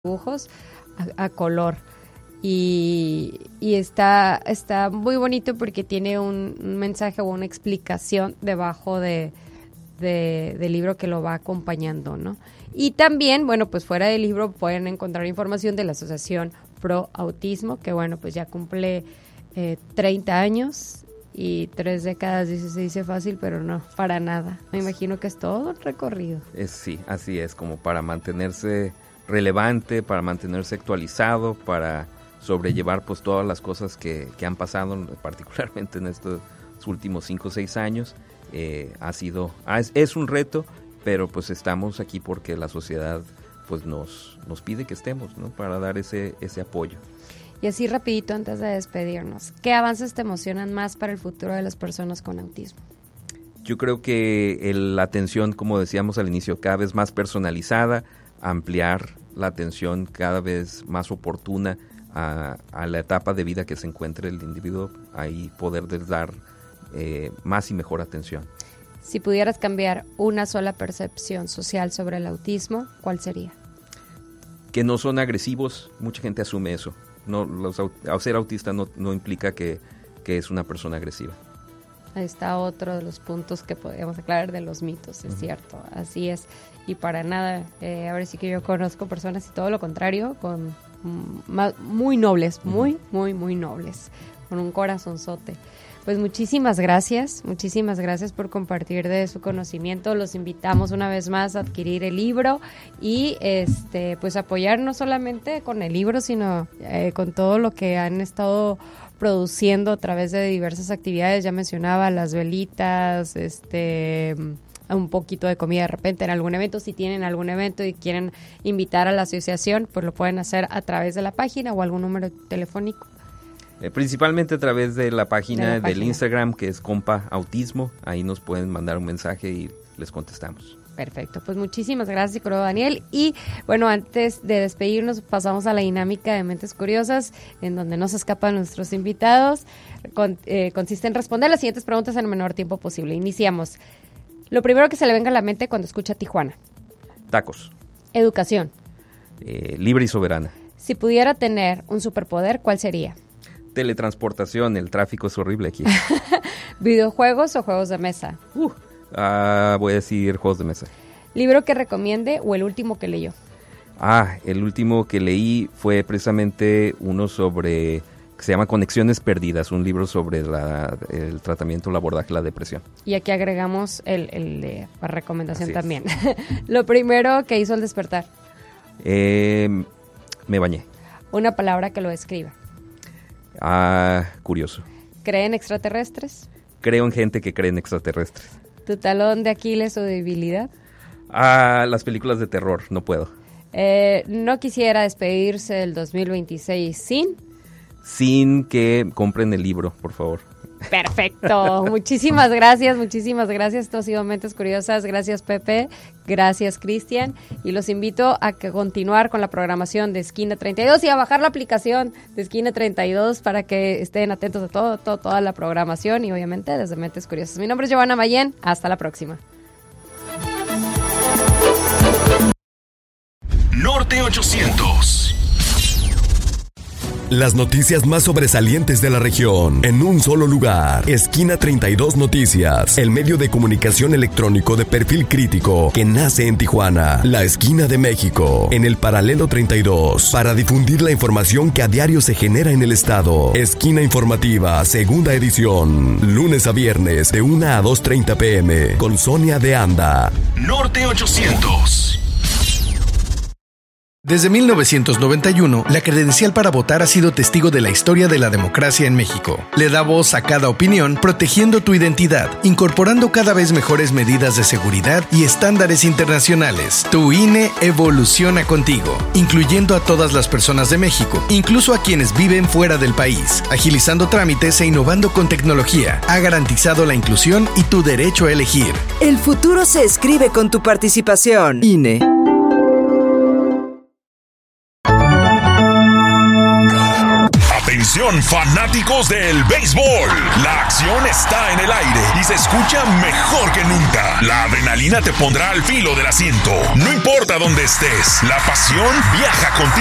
dibujos a color. Y está muy bonito porque tiene un mensaje o una explicación debajo del libro que lo va acompañando, ¿no? Y también, bueno, pues fuera del libro pueden encontrar información de la Asociación Pro Autismo, que bueno, pues ya cumple 30 años y 3 décadas, se dice fácil, pero no, para nada. Me imagino que es todo un recorrido. Sí, así es, como para mantenerse relevante, para mantenerse actualizado, para sobrellevar pues todas las cosas que han pasado, particularmente en estos últimos 5 o 6 años. Es un reto, pero pues estamos aquí porque la sociedad pues nos pide que estemos, ¿no? Para dar ese apoyo. Y así rapidito antes de despedirnos, ¿qué avances te emocionan más para el futuro de las personas con autismo? Yo creo que la atención, como decíamos al inicio, cada vez más personalizada, ampliar la atención cada vez más oportuna a la etapa de vida que se encuentre el individuo, ahí poderles dar más y mejor atención. Si pudieras cambiar una sola percepción social sobre el autismo, ¿cuál sería? Que no son agresivos, mucha gente asume eso. No, ser autista no implica que es una persona agresiva. Ahí está otro de los puntos que podríamos aclarar de los mitos, es cierto, así es. Y para nada, ahora sí que yo conozco personas y todo lo contrario, muy nobles, muy nobles, con un corazonzote. Pues muchísimas gracias por compartir de su conocimiento. Los invitamos una vez más a adquirir el libro y pues apoyar no solamente con el libro, sino con todo lo que han estado produciendo a través de diversas actividades. Ya mencionaba las velitas, un poquito de comida de repente en algún evento. Si tienen algún evento y quieren invitar a la asociación, pues lo pueden hacer a través de la página o algún número telefónico. Principalmente a través de la página del Instagram, que es Compa Autismo. Ahí nos pueden mandar un mensaje y les contestamos. Perfecto, pues muchísimas gracias, psicólogo Daniel. Y bueno, antes de despedirnos, pasamos a la dinámica de Mentes Curiosas, en donde no se escapan nuestros invitados. Consiste en responder las siguientes preguntas en el menor tiempo posible. Iniciamos. Lo primero que se le venga a la mente cuando escucha Tijuana. Tacos. Educación. Libre y soberana. Si pudiera tener un superpoder, ¿cuál sería? Teletransportación, el tráfico es horrible aquí. ¿Videojuegos o juegos de mesa? Voy a decir juegos de mesa. ¿Libro que recomiende o el último que leyó? El último que leí fue precisamente uno que se llama Conexiones Perdidas, un libro sobre el tratamiento, el abordaje de la depresión. Y aquí agregamos el de la recomendación también. Lo primero que hizo al despertar. Me bañé. Una palabra que lo describa. Curioso. ¿Cree en extraterrestres? Creo en gente que cree en extraterrestres. ¿Tu talón de Aquiles o debilidad? Las películas de terror, no puedo. ¿No quisiera despedirse del 2026 sin que compren el libro, por favor? Perfecto, muchísimas gracias. Esto ha sido Mentes Curiosas. Gracias, Pepe, gracias, Cristian, y los invito a continuar con la programación de Esquina 32 y a bajar la aplicación de Esquina 32 para que estén atentos a toda la programación y obviamente desde Mentes Curiosas. Mi nombre es Giovanna Mayén, hasta la próxima. Norte 800. Las noticias más sobresalientes de la región en un solo lugar. Esquina 32 Noticias, el medio de comunicación electrónico de perfil crítico que nace en Tijuana, la esquina de México, en el paralelo 32, para difundir la información que a diario se genera en el estado. Esquina Informativa, segunda edición, lunes a viernes de 1 a 2:30 p.m. con Sonia de Anda. Norte 800. Desde 1991, la credencial para votar ha sido testigo de la historia de la democracia en México. Le da voz a cada opinión, protegiendo tu identidad, incorporando cada vez mejores medidas de seguridad y estándares internacionales. Tu INE evoluciona contigo, incluyendo a todas las personas de México, incluso a quienes viven fuera del país, agilizando trámites e innovando con tecnología. Ha garantizado la inclusión y tu derecho a elegir. El futuro se escribe con tu participación. INE. Atención fanáticos del béisbol. La acción está en el aire y se escucha mejor que nunca. La adrenalina te pondrá al filo del asiento. No importa dónde estés, la pasión viaja contigo.